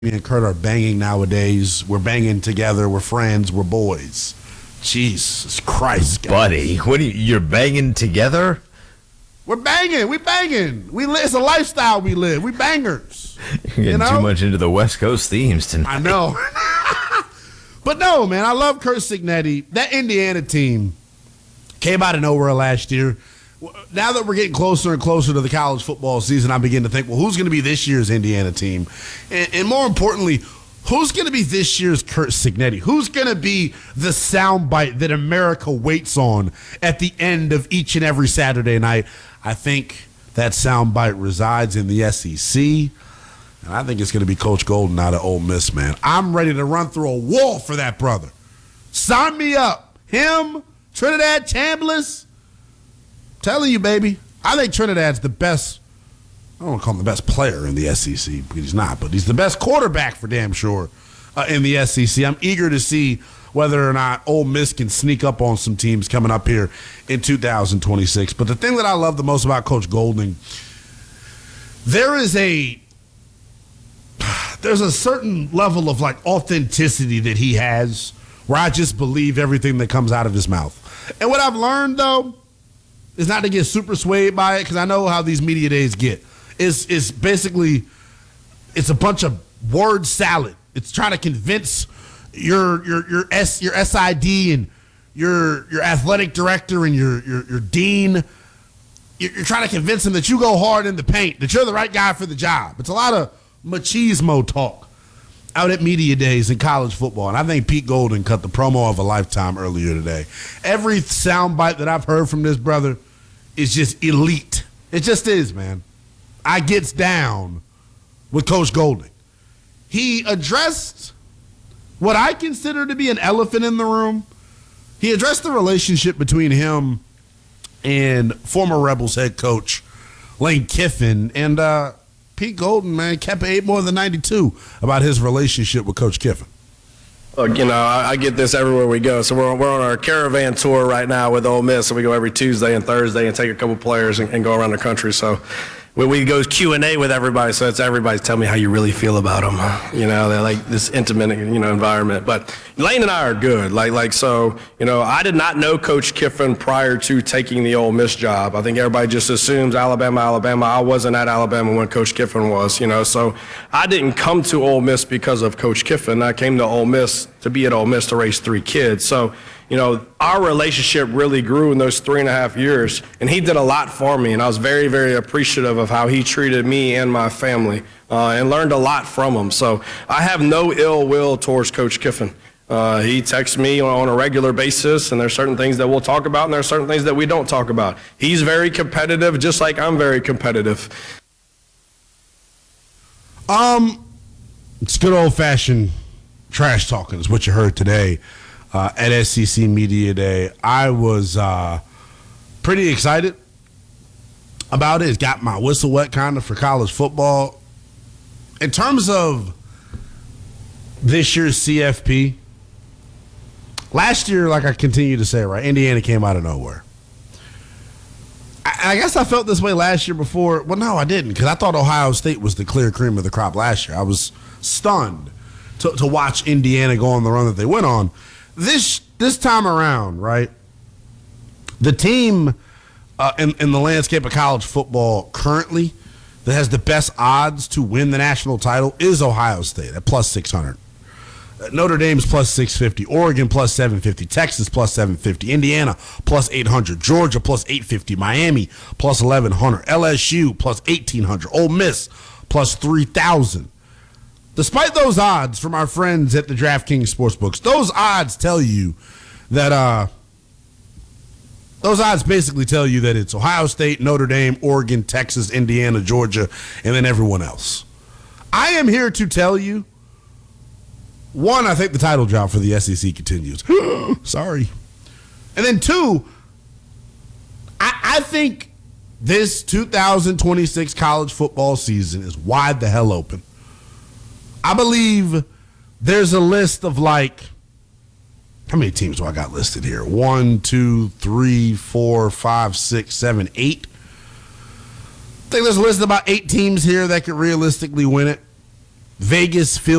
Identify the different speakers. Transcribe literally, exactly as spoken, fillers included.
Speaker 1: Me and Kurt are banging nowadays. We're banging together. We're friends. We're boys. Jesus Christ, guys.
Speaker 2: Buddy, what are you, you're banging together?
Speaker 1: We're banging. We banging. We li- It's a lifestyle we live. We bangers.
Speaker 2: You're getting
Speaker 1: You know?
Speaker 2: too much into the West Coast themes tonight.
Speaker 1: I know. But no, man, I love Curt Cignetti. That Indiana team came out of nowhere last year. Now that we're getting closer and closer to the college football season, I begin to think, well, who's going to be this year's Indiana team? And, and more importantly, who's going to be this year's Curt Cignetti? Who's going to be the soundbite that America waits on at the end of each and every Saturday night? I think that soundbite resides in the S E C, and I think it's going to be Coach Golden out of Ole Miss, man. I'm ready to run through a wall for that brother. Sign me up. Him, Trinidad Chambliss. Telling you, baby, I think Trinidad's the best. I don't want to call him the best player in the S E C because he's not, but he's the best quarterback for damn sure uh, in the S E C. I'm eager to see whether or not Ole Miss can sneak up on some teams coming up here in two thousand twenty-six. But the thing that I love the most about Coach Golding, there is a there's a certain level of like authenticity that he has where I just believe everything that comes out of his mouth. And what I've learned though is not to get super swayed by it, because I know how these media days get. It's, it's basically, it's a bunch of word salad. It's trying to convince your your your S your S I D and your your athletic director and your your, your dean. You're, you're trying to convince them that you go hard in the paint, that you're the right guy for the job. It's a lot of machismo talk out at media days in college football, and I think Pete Golding cut the promo of a lifetime earlier today. Every soundbite that I've heard from this brother is just elite. It just is, man. I gets down with Coach Golding. He addressed what I consider to be an elephant in the room. He addressed the relationship between him and former Rebels head coach Lane Kiffin, and uh, Pete Golding, man, kept eight more than ninety-two about his relationship with Coach Kiffin.
Speaker 3: Look, you know, I, I get this everywhere we go. So we're, we're on our caravan tour right now with Ole Miss. So we go every Tuesday and Thursday and take a couple players and, and go around the country. So we, we go Q and A with everybody. So it's everybody's tell me how you really feel about them. You know, they're like this intimate, you know, environment. But Lane and I are good. Like, like so, you know, I did not know Coach Kiffin prior to taking the Ole Miss job. I think everybody just assumes Alabama, Alabama. I wasn't at Alabama when Coach Kiffin was, you know. So I didn't come to Ole Miss because of Coach Kiffin. I came to Ole Miss to be at Ole Miss to raise three kids. So, you know, our relationship really grew in those three and a half years, and he did a lot for me, and I was very, very appreciative of how he treated me and my family, uh, and learned a lot from him. So I have no ill will towards Coach Kiffin. Uh, he texts me on a regular basis, and there's certain things that we'll talk about, and there's certain things that we don't talk about. He's very competitive, just like I'm very competitive.
Speaker 1: Um, it's good old-fashioned trash talking is what you heard today uh, at S E C Media Day. I was uh, pretty excited about it. It's got my whistle wet kind of for college football. In terms of this year's C F P, last year, like I continue to say, right, Indiana came out of nowhere. I, I guess I felt this way last year before. Well, no, I didn't, because I thought Ohio State was the clear cream of the crop last year. I was stunned to, to watch Indiana go on the run that they went on. This this time around, right, the team uh, in, in the landscape of college football currently that has the best odds to win the national title is Ohio State at plus six hundred. Notre Dame's plus six fifty, Oregon plus seven fifty, Texas plus seven fifty, Indiana plus eight hundred, Georgia plus eight fifty, Miami plus eleven hundred, L S U plus eighteen hundred, Ole Miss plus three thousand. Despite those odds from our friends at the DraftKings Sportsbooks, those odds tell you that uh, those odds basically tell you that it's Ohio State, Notre Dame, Oregon, Texas, Indiana, Georgia, and then everyone else. I am here to tell you, one, I think the title job for the S E C continues. Sorry. And then two, I, I think this two thousand twenty-six college football season is wide the hell open. I believe there's a list of like, how many teams do I got listed here? One, two, three, four, five, six, seven, eight. I think there's a list of about eight teams here that could realistically win it. Vegas feels